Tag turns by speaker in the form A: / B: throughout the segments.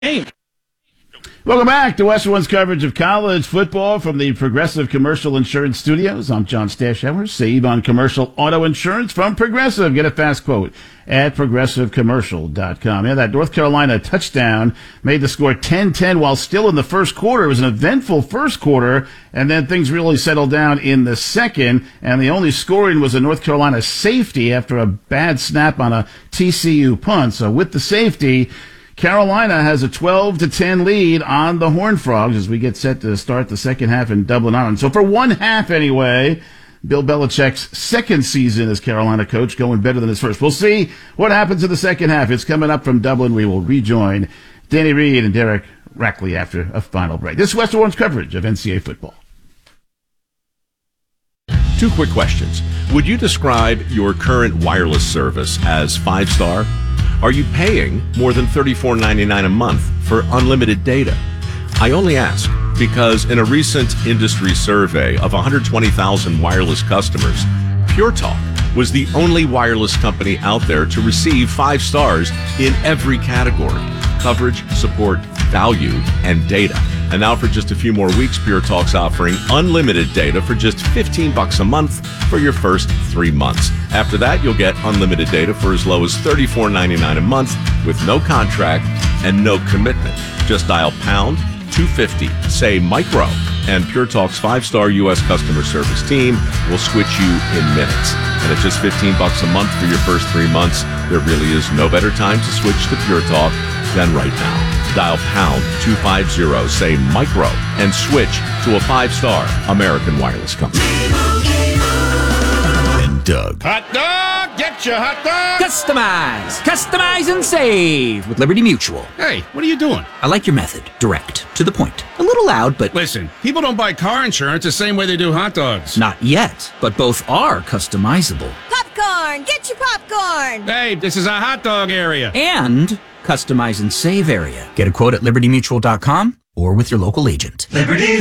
A: Hey.
B: Welcome back to Western One's coverage of college football from the Progressive Commercial Insurance Studios. I'm John Stashauer. Save on commercial auto insurance from Progressive. Get a fast quote at progressivecommercial.com. Yeah, that North Carolina touchdown made the score 10-10 while still in the first quarter. It was an eventful first quarter, and then things really settled down in the second, and the only scoring was a North Carolina safety after a bad snap on a TCU punt. So with the safety, Carolina has a 12-10 lead on the Horned Frogs as we get set to start the second half in Dublin, Ireland. So for one half anyway, Bill Belichick's second season as Carolina coach going better than his first. We'll see what happens in the second half. It's coming up from Dublin. We will rejoin Danny Reed and Derek Rackley after a final break. This is Western One's coverage of NCAA football.
C: Two quick questions. Would you describe your current wireless service as 5-star? Are you paying more than $34.99 a month for unlimited data? I only ask because in a recent industry survey of 120,000 wireless customers, Pure Talk was the only wireless company out there to receive 5 stars in every category: coverage, support, value, and data. And now for just a few more weeks, Pure Talk's offering unlimited data for just $15 a month for your first 3 months. After that, you'll get unlimited data for as low as $34.99 a month with no contract and no commitment. Just dial pound 250, say micro, and Pure Talk's 5-star U.S. customer service team will switch you in minutes. And at just $15 a month for your first 3 months, there really is no better time to switch to Pure Talk than right now. Dial pound 250, say micro, and switch to a 5-star American wireless company. And Doug.
D: Hot dog! Get your hot dog!
E: Customize and save with Liberty Mutual.
D: Hey, what are you doing?
E: I like your method. Direct. To the point. A little loud, but...
D: Listen, people don't buy car insurance the same way they do hot dogs.
E: Not yet, but both are customizable.
F: Popcorn! Get your popcorn!
D: Hey, this is a hot dog area.
E: And customize and save area. Get a quote at libertymutual.com or with your local agent.
G: Liberty.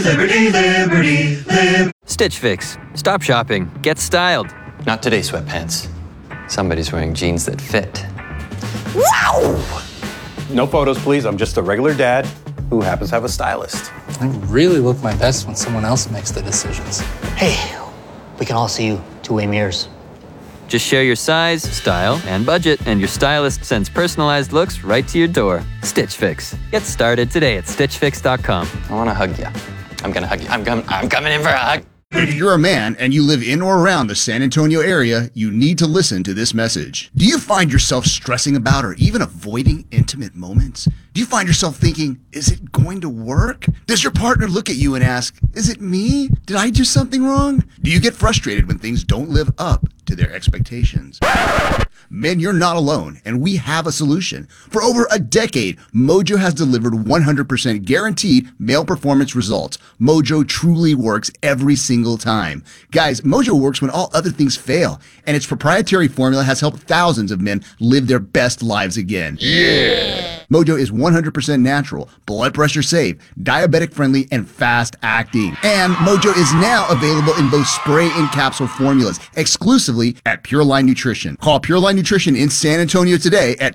G: Stitch Fix. Stop shopping. Get styled. Not today, sweatpants. Somebody's wearing jeans that fit.
F: Wow!
H: No photos, please. I'm just a regular dad who happens to have a stylist.
I: I really look my best when someone else makes the decisions.
J: Hey, we can all see you two-way mirrors.
G: Just share your size, style, and budget, and your stylist sends personalized looks right to your door. Stitch Fix. Get started today at StitchFix.com. I want to hug you. I'm going to hug you. I'm coming in for a hug.
K: If you're a man and you live in or around the San Antonio area, you need to listen to this message. Do you find yourself stressing about or even avoiding intimate moments? Do you find yourself thinking, is it going to work? Does your partner look at you and ask, is it me? Did I do something wrong? Do you get frustrated when things don't live up to their expectations? Men, you're not alone, and we have a solution. For over a decade, Mojo has delivered 100% guaranteed male performance results. Mojo truly works every single time. Guys, Mojo works when all other things fail, and its proprietary formula has helped thousands of men live their best lives again. Yeah! Mojo is 100% natural, blood pressure safe, diabetic friendly, and fast acting. And Mojo is now available in both spray and capsule formulas, exclusively at Pure Line Nutrition. Call Pure Line Nutrition in San Antonio today at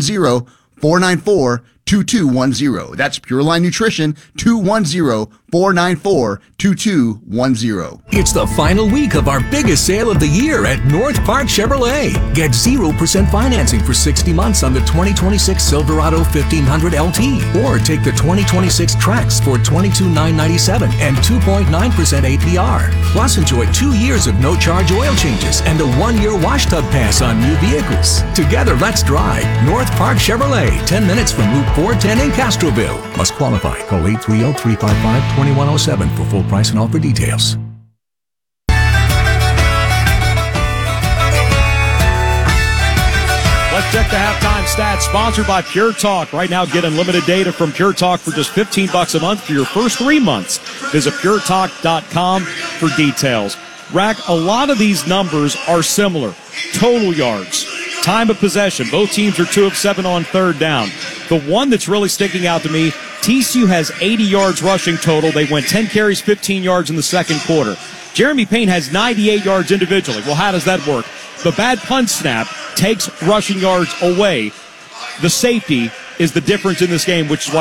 K: 210-494-2210. That's Pure Line Nutrition, 210-494-2210.
L: It's the final week of our biggest sale of the year at North Park Chevrolet. Get 0% financing for 60 months on the 2026 Silverado 1500 LT. Or take the 2026 Trax for $22,997 and 2.9% APR. Plus enjoy 2 years of no-charge oil changes and a 1-year wash tub pass on new vehicles. Together, let's drive North Park Chevrolet, 10 minutes from Loop 410 in Castroville. Must qualify. Call 830-355-2107 for full price and offer details.
A: Let's check the halftime stats, sponsored by Pure Talk. Right now, get unlimited data from Pure Talk for just $15 a month for your first 3 months. Visit puretalk.com for details. Rack, a lot of these numbers are similar. Total yards, time of possession. Both teams are 2 of 7 on third down. The one that's really sticking out to me, TCU has 80 yards rushing total. They went 10 carries, 15 yards in the second quarter. Jeremy Payne has 98 yards individually. Well, how does that work? The bad punt snap takes rushing yards away. The safety is the difference in this game, which is why